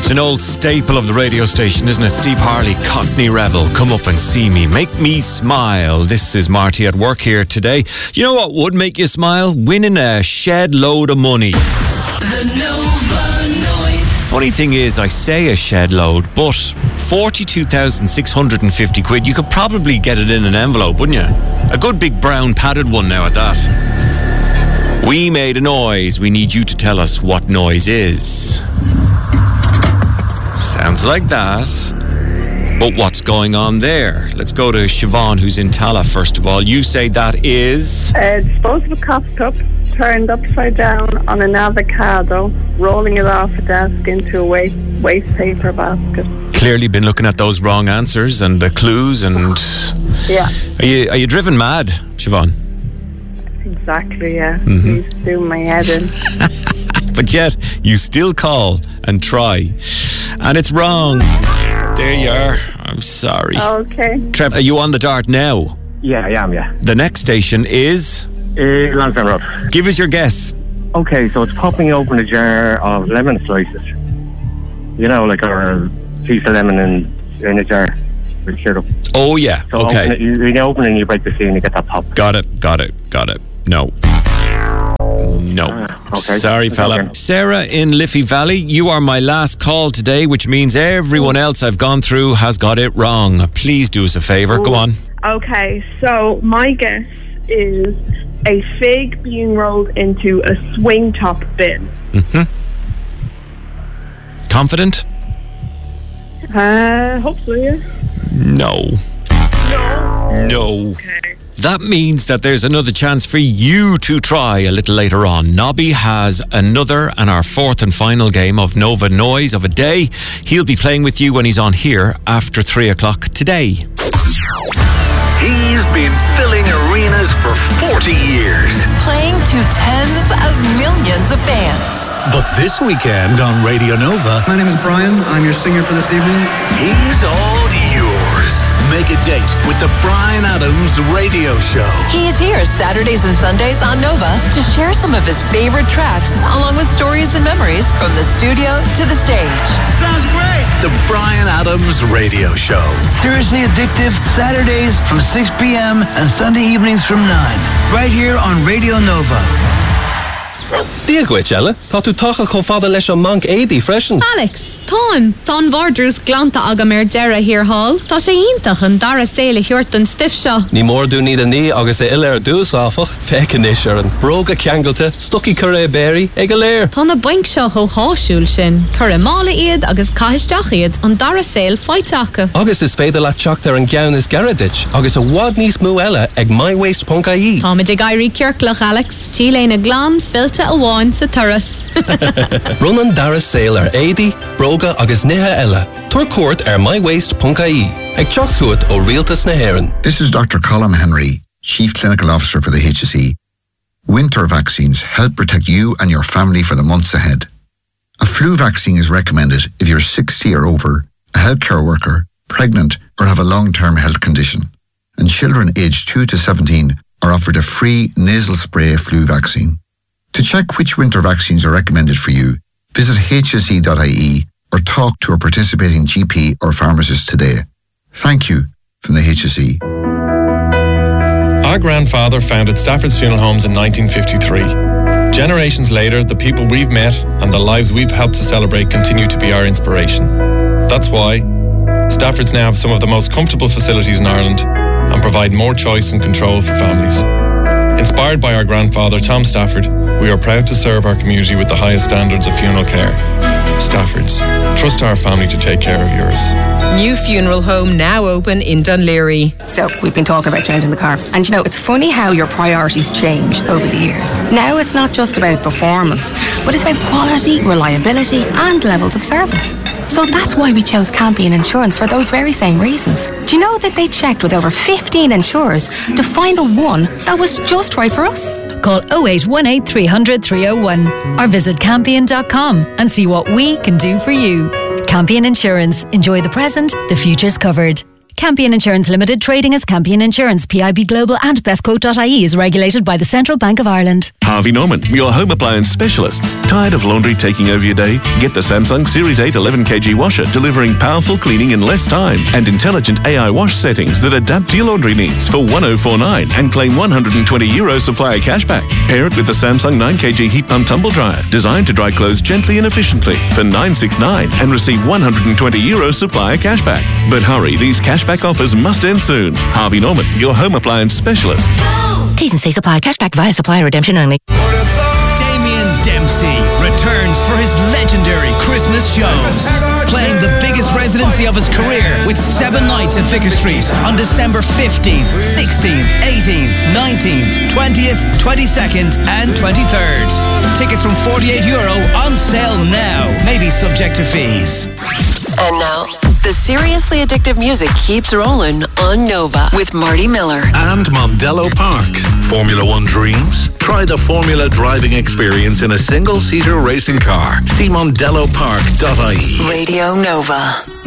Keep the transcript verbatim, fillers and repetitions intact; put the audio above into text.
It's an old staple of the radio station, isn't it? Steve Harley, Cockney Rebel, Come Up and See Me, Make Me Smile. This is Marty at work here today. You know what would make you smile? Winning a shed load of money. The Nova Noise. Funny thing is, I say a shed load, but forty-two thousand six hundred fifty quid, you could probably get it in an envelope, wouldn't you? A good big brown padded one now at that. We made a noise. We need you to tell us what noise is. Sounds like that. But what's going on there? Let's go to Siobhan, who's in Tala, first of all. You say that is... A disposable coffee cup turned upside down on an avocado, rolling it off a desk into a waste, waste paper basket. Clearly been looking at those wrong answers and the clues and... Yeah. Are you, are you driven mad, Siobhan? Exactly, yeah. Mm-hmm. He's doing my head in. But yet, you still call and try. And it's wrong. There you are. I'm sorry. Okay. Trev, are you on the dart now? Yeah, I am, yeah. The next station is... Uh, Lansdowne Road. Give us your guess. Okay, so it's popping open a jar of lemon slices. You know, like a piece of lemon in, in a jar with syrup. Oh, yeah. So okay. Open it, you, you open it and you break the seal and you get that pop. Got it, got it, got it. No. No. Uh, okay. Sorry, fella. Okay. Sarah in Liffey Valley, you are my last call today, which means everyone else I've gone through has got it wrong. Please do us a favour. Go on. Okay, so my guess is a fig being rolled into a swing top bin. Mm-hmm. Confident? Uh, hopefully, yeah. No. No. No. Okay. That means that there's another chance for you to try a little later on. Nobby has another and our fourth and final game of Nova Noise of a day. He'll be playing with you when he's on here after three o'clock today. He's been filling arenas for forty years. Playing to tens of millions of fans. But this weekend on Radio Nova... My name is Brian. I'm your singer for this evening. He's all yours. Make a date with the Brian Adams Radio Show. He is here Saturdays and Sundays on Nova to share some of his favorite tracks, along with stories and memories from the studio to the stage. Sounds great. The Brian Adams Radio Show. Seriously Addictive, Saturdays from six p.m. and Sunday evenings from nine. Right here on Radio Nova. Díagwit, Ella. Tá tú tacha chun fada leis an manc éadí freisin. Alex, táim, tá bhardrús glanta agam ar deireadh hir hall. Tá sé iontach an dara saoile thuirt an stiff seo. Ní mór dú ní a ní agus é ile ar dús áfach. Fecin é ar an bróga ceangalte, stucky curé béri, ag a léir. Tá na baink seo ó háisiúil sin. Cur mála iad agus caiisteach iad an dara saoil feiteacha. Agus is féidir le teacht ar an gceann is garadit, agus a bhád níos mú eile ag my waste dot I E. Tá muid ag airí cearclach, Alex. Tí léna glán, filta a bháin sa turas. Run an dara saoil ar éadí, bróga agus nithe eile. Tuair cuairt ar my waste dot I E. Ag teacht chuait ó rialtas na hÉireann. This is Doctor Colm Henry, Chief Clinical Officer for the H S E. Winter vaccines help protect you and your family for the months ahead. A flu vaccine is recommended if you're sixty or over, a healthcare worker, pregnant, or have a long-term health condition. And children aged two to seventeen are offered a free nasal spray flu vaccine. To check which winter vaccines are recommended for you, visit H S E dot I E or talk to a participating G P or pharmacist today. Thank you from the H S E. Our grandfather founded Stafford's Funeral Homes in nineteen fifty-three. Generations later, the people we've met and the lives we've helped to celebrate continue to be our inspiration. That's why Stafford's now have some of the most comfortable facilities in Ireland and provide more choice and control for families. Inspired by our grandfather, Tom Stafford, we are proud to serve our community with the highest standards of funeral care. Stafford's. Trust our family to take care of yours. New funeral home now open in Dunleary. So, we've been talking about changing the car. And you know, it's funny how your priorities change over the years. Now it's not just about performance, but it's about quality, reliability, and levels of service. So that's why we chose Campion Insurance for those very same reasons. Do you know that they checked with over fifteen insurers to find the one that was just right for us? Call oh eight one eight, three hundred, three oh one or visit campion dot com and see what we can do for you. Campion Insurance. Enjoy the present, the future's covered. Campion Insurance Limited, trading as Campion Insurance, P I B Global and bestquote dot I E is regulated by the Central Bank of Ireland. Harvey Norman, your home appliance specialists. Tired of laundry taking over your day? Get the Samsung Series eight eleven kilogram washer, delivering powerful cleaning in less time and intelligent A I wash settings that adapt to your laundry needs for one thousand forty-nine and claim one hundred twenty euro supplier cashback. Pair it with the Samsung nine kilogram heat pump tumble dryer, designed to dry clothes gently and efficiently for nine hundred sixty-nine and receive one hundred twenty euro supplier cashback. But hurry, these cashback offers must end soon. Harvey Norman, your home appliance specialists. T's and C's apply. Cashback via supplier redemption only. Damien Dempsey returns for his legendary Christmas shows, playing the biggest residency of his career with seven nights at Vicar Street on December fifteenth, sixteenth, eighteenth, nineteenth, twentieth, twenty-second and twenty-third. Tickets from forty-eight euro on sale now, maybe subject to fees. And now, the seriously addictive music keeps rolling on Nova with Marty Miller. And Mondello Park. Formula One dreams? Try the Formula driving experience in a single-seater racing car. See mondello park dot I E. Radio Nova.